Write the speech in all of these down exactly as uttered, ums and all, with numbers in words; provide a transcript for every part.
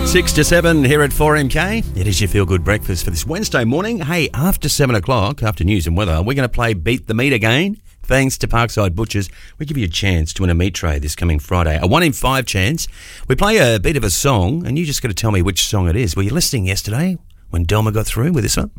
Six to seven here at four M K. It is your feel-good breakfast for this Wednesday morning. Hey, after seven o'clock, after news and weather, we're going to play Beat the Meat again. Thanks to Parkside Butchers, we give you a chance to win a meat tray this coming Friday. A one in five chance. We play a beat of a song, and you just got to tell me which song it is. Were you listening yesterday when Delma got through with this one?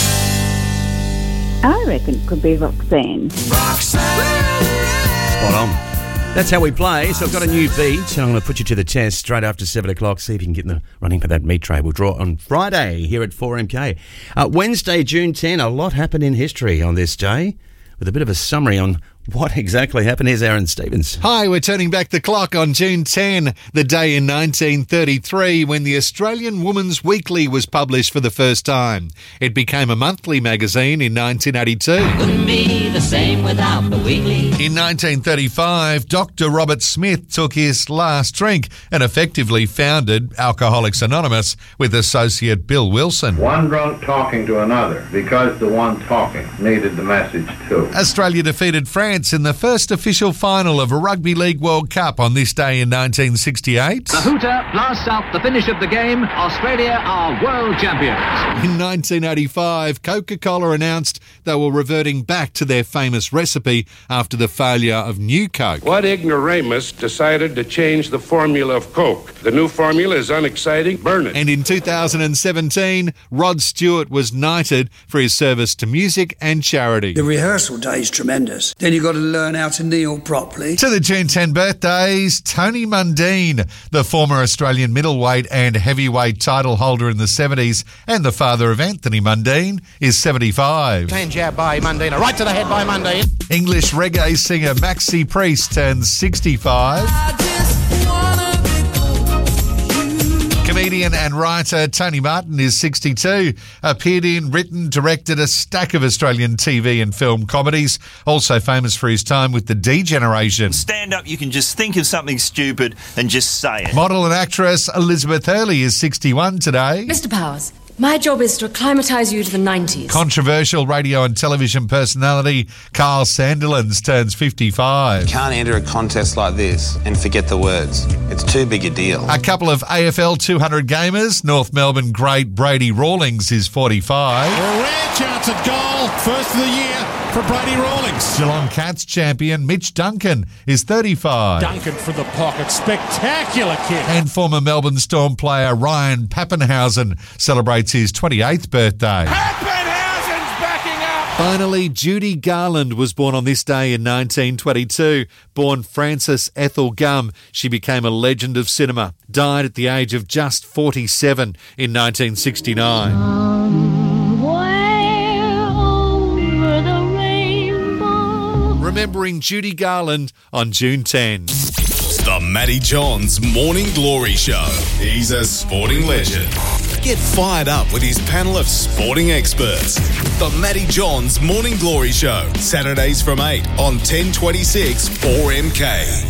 I reckon it could be Roxanne. Roxanne! Spot on. That's how we play. So I've got a new beat, and I'm going to put you to the test straight after seven o'clock. See if you can get in the running for that meat tray. We'll draw on Friday here at four M K. Uh, Wednesday, June tenth, a lot happened in history on this day. With a bit of a summary on what exactly happened. Here's Aaron Stevens. Hi, we're turning back the clock on June tenth, the day in nineteen thirty-three when the Australian Woman's Weekly was published for the first time. It became a monthly magazine in nineteen eighty-two. Wouldn't be the same without the weekly. In nineteen thirty-five, Doctor Robert Smith took his last drink and effectively founded Alcoholics Anonymous with associate Bill Wilson. One drunk talking to another because the one talking needed the message too. Australia defeated France in the first official final of a Rugby League World Cup on this day in nineteen sixty-eight. The hooter blasts out the finish of the game. Australia are world champions. In nineteen eighty-five, Coca-Cola announced they were reverting back to their famous recipe after the failure of New Coke. What ignoramus decided to change the formula of Coke? The new formula is unexciting. Burn it. And in two thousand seventeen, Rod Stewart was knighted for his service to music and charity. The rehearsal day is tremendous. Then you've got to learn how to kneel properly. To the June tenth birthdays, Tony Mundine, the former Australian middleweight and heavyweight title holder in the seventies and the father of Anthony Mundine, is seventy-five. Clean jab by Mundine, right to the head by Mundine. English reggae singer Maxi Priest turns sixty-five. Comedian and writer Tony Martin is sixty-two, appeared in, written, directed a stack of Australian T V and film comedies, also famous for his time with the D Generation. Stand up, you can just think of something stupid and just say it. Model and actress Elizabeth Hurley is sixty-one today. Mister Powers, my job is to acclimatise you to the nineties. Controversial radio and television personality Carl Sandilands turns fifty-five. You can't enter a contest like this and forget the words. It's too big a deal. A couple of A F L two hundred gamers. North Melbourne great Brady Rawlings is forty-five. A rare chance at goal. First of the year for Brady Rawlings. Geelong Cats champion Mitch Duncan is thirty-five. Duncan from the pocket. Spectacular kick. And former Melbourne Storm player Ryan Pappenhausen celebrates his twenty-eighth birthday. Pappenhausen's backing up. Finally, Judy Garland was born on this day in nineteen twenty-two. Born Frances Ethel Gum, she became a legend of cinema. Died at the age of just forty-seven in nineteen sixty-nine. Remembering Judy Garland on June tenth. The Matty Johns Morning Glory Show. He's a sporting legend. Get fired up with his panel of sporting experts. The Matty Johns Morning Glory Show. Saturdays from eight on ten twenty-six four M K.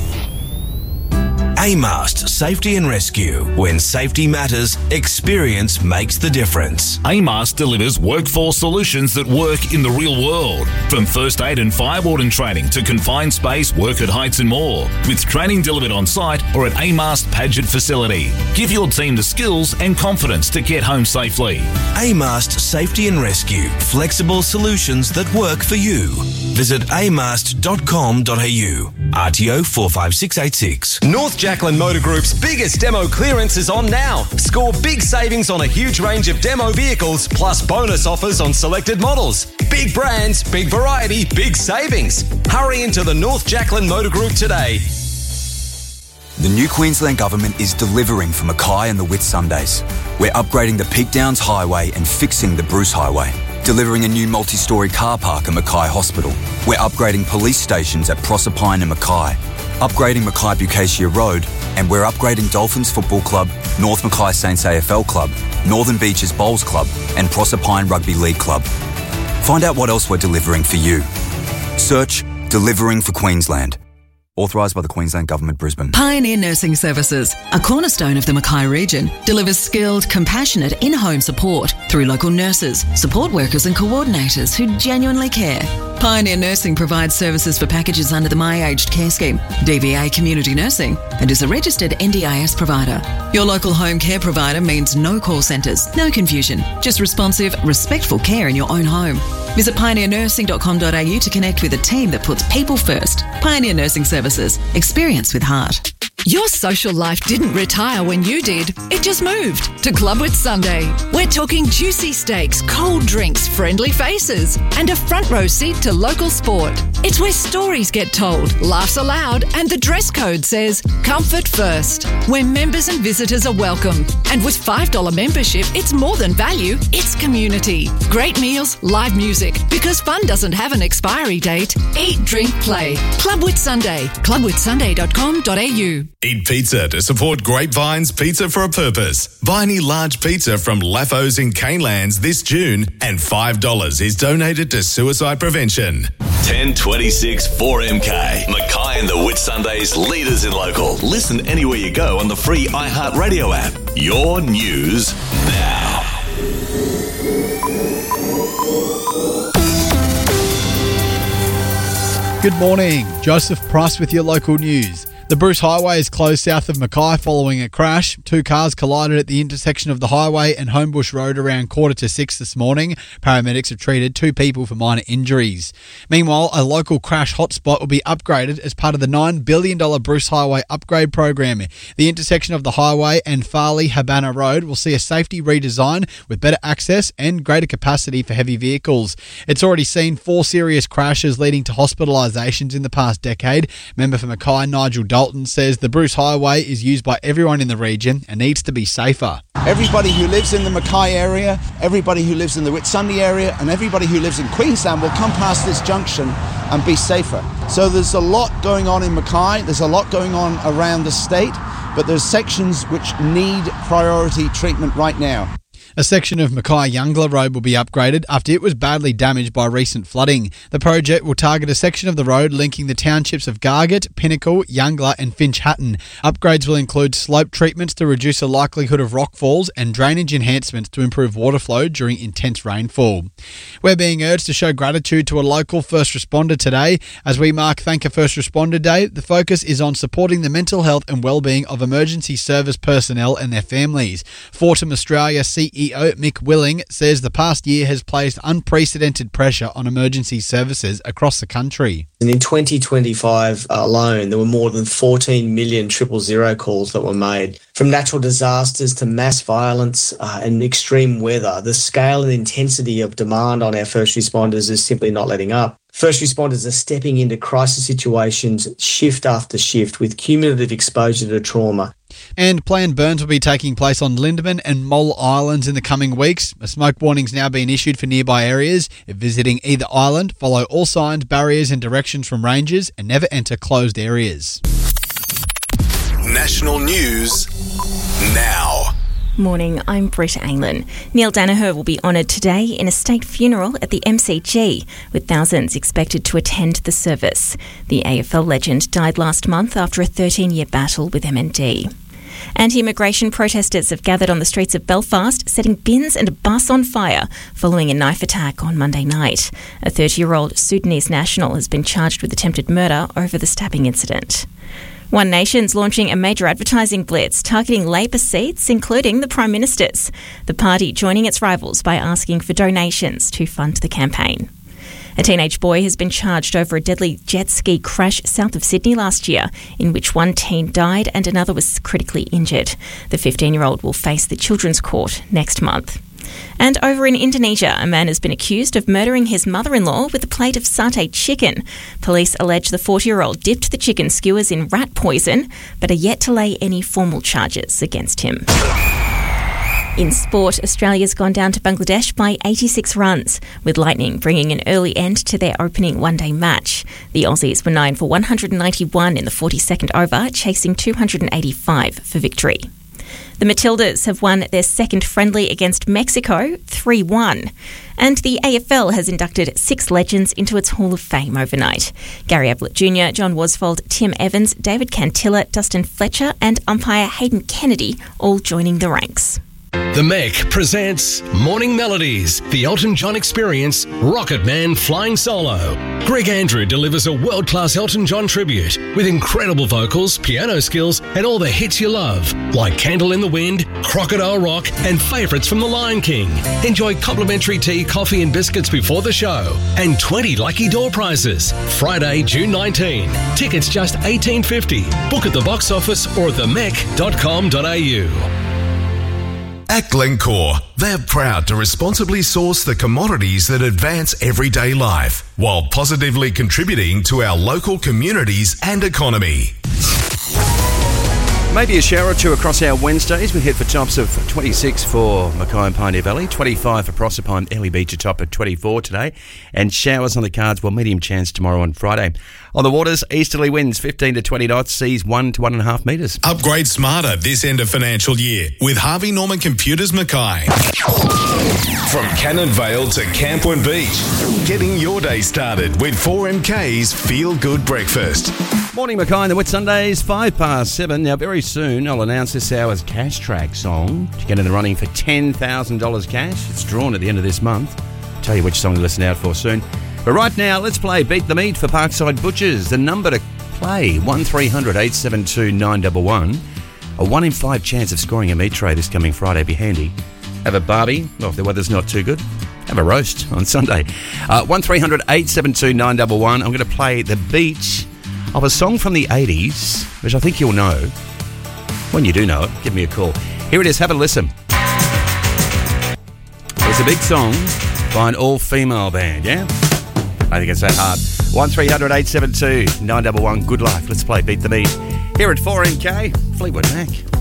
AMAST Safety and Rescue. When safety matters, experience makes the difference. AMAST delivers workforce solutions that work in the real world. From first aid and fire warden training to confined space, work at heights and more. With training delivered on site or at AMAST Paget facility. Give your team the skills and confidence to get home safely. AMAST Safety and Rescue. Flexible solutions that work for you. Visit amast dot com dot a u. R T O four five six eight six. North Jacqueline Motor Group's biggest demo clearance is on now. Score big savings on a huge range of demo vehicles, plus bonus offers on selected models. Big brands, big variety, big savings. Hurry into the North Jacqueline Motor Group today. The new Queensland Government is delivering for Mackay and the Whitsundays. We're upgrading the Peak Downs Highway and fixing the Bruce Highway. Delivering a new multi-storey car park at Mackay Hospital. We're upgrading police stations at Proserpine and Mackay. Upgrading Mackay Bucacia Road, and we're upgrading Dolphins Football Club, North Mackay Saints A F L Club, Northern Beaches Bowls Club, and Proserpine Rugby League Club. Find out what else we're delivering for you. Search Delivering for Queensland. Authorised by the Queensland Government, Brisbane. Pioneer Nursing Services, a cornerstone of the Mackay region, delivers skilled, compassionate in-home support through local nurses, support workers and coordinators who genuinely care. Pioneer Nursing provides services for packages under the My Aged Care Scheme, D V A Community Nursing, and is a registered N D I S provider. Your local home care provider means no call centres, no confusion, just responsive, respectful care in your own home. Visit pioneer nursing dot com dot a u to connect with a team that puts people first. Pioneer Nursing Services. Experience with heart. Your social life didn't retire when you did. It just moved to Clubwood Sunday. We're talking juicy steaks, cold drinks, friendly faces, and a front row seat to local sport. It's where stories get told, laughs aloud, and the dress code says comfort first, where members and visitors are welcome. And with five dollars membership, it's more than value, it's community. Great meals, live music, because fun doesn't have an expiry date. Eat, drink, play. Clubwood Sunday. clubwood sunday dot com dot a u. Eat pizza to support Grapevine's Pizza for a Purpose. Buy any large pizza from Laffos in Canelands this June and five dollars is donated to suicide prevention. ten twenty-six four M K. Mackay and the Whitsundays, leaders in local. Listen anywhere you go on the free iHeartRadio app. Your news now. Good morning. Joseph Price with your local news. The Bruce Highway is closed south of Mackay following a crash. Two cars collided at the intersection of the highway and Homebush Road around quarter to six this morning. Paramedics have treated two people for minor injuries. Meanwhile, a local crash hotspot will be upgraded as part of the nine billion dollars Bruce Highway upgrade program. The intersection of the highway and Farley-Habana Road will see a safety redesign with better access and greater capacity for heavy vehicles. It's already seen four serious crashes leading to hospitalisations in the past decade. Member for Mackay, Nigel Dalton, says the Bruce Highway is used by everyone in the region and needs to be safer. Everybody who lives in the Mackay area, everybody who lives in the Whitsunday area, and everybody who lives in Queensland will come past this junction and be safer. So there's a lot going on in Mackay, there's a lot going on around the state, but there's sections which need priority treatment right now. A section of Mackay-Youngler Road will be upgraded after it was badly damaged by recent flooding. The project will target a section of the road linking the townships of Gargett, Pinnacle, Youngler and Finch Hatton. Upgrades will include slope treatments to reduce the likelihood of rockfalls and drainage enhancements to improve water flow during intense rainfall. We're being urged to show gratitude to a local first responder today. As we mark Thank a First Responder Day, the focus is on supporting the mental health and well-being of emergency service personnel and their families. Fortum Australia C E O Mick Willing says the past year has placed unprecedented pressure on emergency services across the country. And in twenty twenty-five alone, there were more than fourteen million triple zero calls that were made. From natural disasters to mass violence uh, and extreme weather, the scale and intensity of demand on our first responders is simply not letting up. First responders are stepping into crisis situations shift after shift with cumulative exposure to trauma. And planned burns will be taking place on Lindeman and Mull Islands in the coming weeks. A smoke warning's now been issued for nearby areas. If visiting either island, follow all signs, barriers and directions from rangers and never enter closed areas. National news now. Morning, I'm Britta Aylan. Neil Danaher will be honoured today in a state funeral at the M C G, with thousands expected to attend the service. The A F L legend died last month after a thirteen-year battle with M N D. Anti-immigration protesters have gathered on the streets of Belfast, setting bins and a bus on fire following a knife attack on Monday night. A thirty-year-old Sudanese national has been charged with attempted murder over the stabbing incident. One Nation's launching a major advertising blitz targeting Labor seats, including the Prime Minister's. The party joining its rivals by asking for donations to fund the campaign. A teenage boy has been charged over a deadly jet ski crash south of Sydney last year, in which one teen died and another was critically injured. The fifteen-year-old will face the Children's Court next month. And over in Indonesia, a man has been accused of murdering his mother-in-law with a plate of satay chicken. Police allege the forty-year-old dipped the chicken skewers in rat poison, but are yet to lay any formal charges against him. In sport, Australia's gone down to Bangladesh by eighty-six runs, with Lightning bringing an early end to their opening one-day match. The Aussies were nine for one hundred ninety-one in the forty-second over, chasing two hundred eighty-five for victory. The Matildas have won their second friendly against Mexico, three one. And the A F L has inducted six legends into its Hall of Fame overnight. Gary Ablett Junior, John Worsfold, Tim Evans, David Cantilla, Dustin Fletcher and umpire Hayden Kennedy all joining the ranks. The Mech presents Morning Melodies, the Elton John Experience, Rocket Man Flying Solo. Greg Andrew delivers a world-class Elton John tribute with incredible vocals, piano skills, and all the hits you love, like Candle in the Wind, Crocodile Rock, and favourites from The Lion King. Enjoy complimentary tea, coffee, and biscuits before the show, and twenty lucky door prizes. Friday, June nineteenth. Tickets just eighteen fifty. Book at the box office or at the mech dot com dot a u. At Glencore, they're proud to responsibly source the commodities that advance everyday life while positively contributing to our local communities and economy. Maybe a shower or two across our Wednesdays. We head for tops of twenty-six for Mackay and Pioneer Valley, twenty-five for Proserpine, Early Beach, a top at twenty-four today, and showers on the cards, well, medium chance tomorrow on Friday. On the waters, easterly winds fifteen to twenty knots, seas one to one and a half metres. Upgrade smarter this end of financial year with Harvey Norman Computers Mackay. From Cannon Vale to Campoon Beach, getting your day started with four M K's Feel Good Breakfast. Morning, Mackay and the Whitsundays, five past seven. Now, very soon, I'll announce this hour's Cash Track song to get in the running for ten thousand dollars cash. It's drawn at the end of this month. I'll tell you which song to listen out for soon. But right now, let's play Beat the Meat for Parkside Butchers. The number to play, one three hundred eight seven two nine one one. A one in five chance of scoring a meat tray this coming Friday. Be handy. Have a barbie, well, if the weather's not too good. Have a roast on Sunday. Uh, one three hundred eight seven two nine one one. I'm going to play the beat of a song from the eighties, which I think you'll know. When you do know it, give me a call. Here it is, have a listen. It's a big song by an all-female band, yeah? I think it's that hard. one three hundred eight seven two nine one one. Good luck. Let's play Beat the Meat. Here at four M K, Fleetwood Mac.